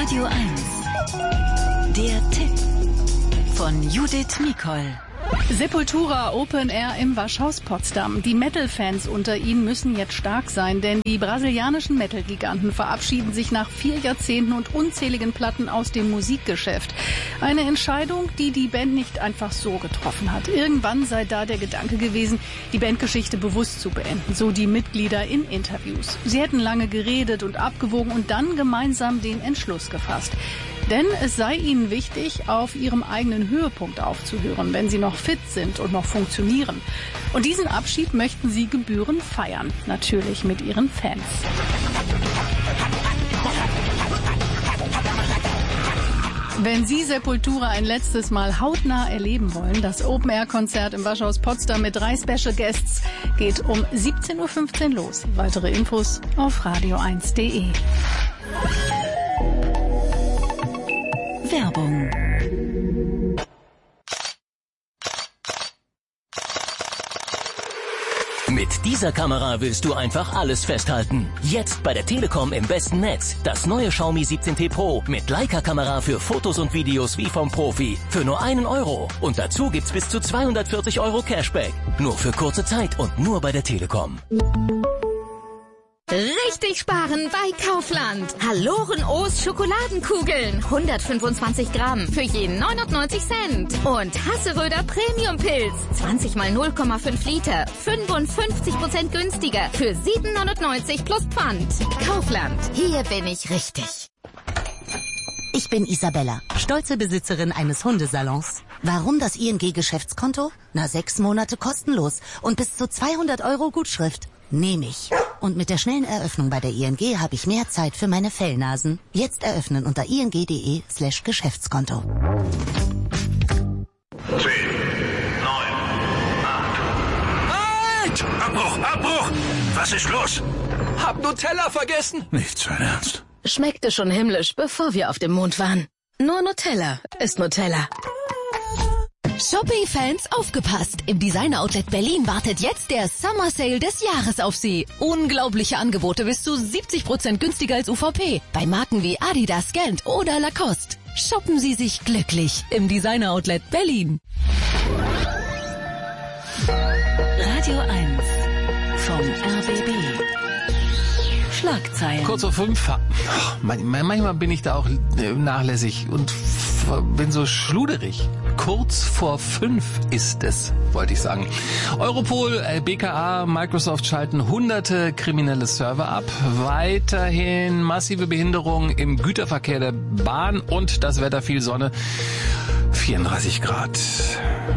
Radio 1. Der Tipp von Judith Mikol. Sepultura Open Air im Waschhaus Potsdam. Die Metal-Fans unter ihnen müssen jetzt stark sein, denn die brasilianischen Metal-Giganten verabschieden sich nach 4 Jahrzehnten und unzähligen Platten aus dem Musikgeschäft. Eine Entscheidung, die die Band nicht einfach so getroffen hat. Irgendwann sei da der Gedanke gewesen, die Bandgeschichte bewusst zu beenden, so die Mitglieder in Interviews. Sie hätten lange geredet und abgewogen und dann gemeinsam den Entschluss gefasst. Denn es sei ihnen wichtig, auf ihrem eigenen Höhepunkt aufzuhören, wenn sie noch fit sind und noch funktionieren. Und diesen Abschied möchten sie gebührend feiern, natürlich mit ihren Fans. Wenn Sie Sepultura ein letztes Mal hautnah erleben wollen, das Open-Air-Konzert im Waschhaus Potsdam mit 3 Special Guests geht um 17.15 Uhr los. Weitere Infos auf radio1.de. Werbung. Mit dieser Kamera willst du einfach alles festhalten. Jetzt bei der Telekom im besten Netz. Das neue Xiaomi 17T Pro mit Leica-Kamera für Fotos und Videos wie vom Profi. Für nur 1 Euro. Und dazu gibt's bis zu 240 Euro Cashback. Nur für kurze Zeit und nur bei der Telekom. Richtig sparen bei Kaufland. Haloren-O's Schokoladenkugeln. 125 Gramm für jeden 99 Cent. Und Hasseröder Premium-Pilz. 20 mal 0,5 Liter. 55% günstiger. Für 7,99 plus Pfand. Kaufland. Hier bin ich richtig. Ich bin Isabella, stolze Besitzerin eines Hundesalons. Warum das ING-Geschäftskonto? 6 Monate kostenlos und bis zu 200 Euro Gutschrift. Nehme ich. Und mit der schnellen Eröffnung bei der ING habe ich mehr Zeit für meine Fellnasen. Jetzt eröffnen unter ing.de/Geschäftskonto. 10, 9, 8. Halt! Abbruch! Was ist los? Hab Nutella vergessen. Nicht sein Ernst. Schmeckte schon himmlisch, bevor wir auf dem Mond waren. Nur Nutella ist Nutella. Shopping-Fans, aufgepasst! Im Designer-Outlet Berlin wartet jetzt der Summer Sale des Jahres auf Sie. Unglaubliche Angebote bis zu 70% günstiger als UVP. Bei Marken wie Adidas, Gant oder Lacoste. Shoppen Sie sich glücklich im Designer-Outlet Berlin. Radio 1 vom RBB. Schlagzeilen. Kurz vor 5. Manchmal bin ich da auch nachlässig und bin so schluderig. Kurz vor 5 ist es, wollte ich sagen. Europol, BKA, Microsoft schalten hunderte kriminelle Server ab. Weiterhin massive Behinderung im Güterverkehr der Bahn und das Wetter, viel Sonne. 34 Grad.